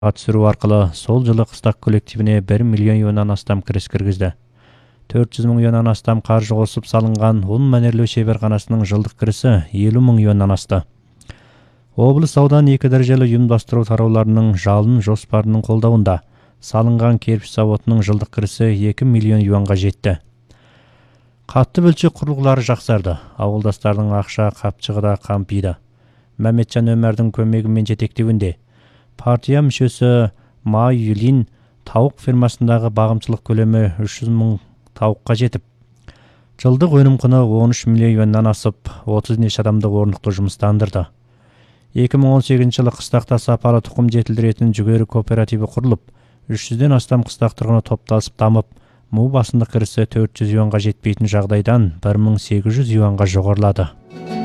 ат сүрүү аркылуу сол жылы кыстак коллективине 1 миллион юандан астам кирис киргизди. 400 мың юандан астам каржы косуп салынган ун манерлөө шеберканасынын жылдык кириси 50 мың юандан асты. Облус аудан 2 даражалуу уюмдаштыруу тарауларынын жалын жоспарынын колдоуунда салынган кирпич заводунун жылдык кириси 2 миллион юанга жетти. Катты бөлчөк курулгулары жаксарды. Ауылдастардын акча капчыгы да кампийди. Мамеджан Өмөрдүн көмөгү менен жетектебинде партия мүчөсү Ма Юлин тауык фермасындагы багымчылык көлөмү 300 мың тауыкка жетип, жылдык өнүм куну 13 миллион юандан асып, 30 нече адамды орнуктуу жумуштандырды. 2018 жылы кыстакта сапары тукум жетилдиретін жүгөрү кооперативи курулуп, 300ден астам кыстак тургуну топтолуп дамып, муу басындык кириси 400 юанга жетпейтин жагдайдан 1800 юанга жогорулады.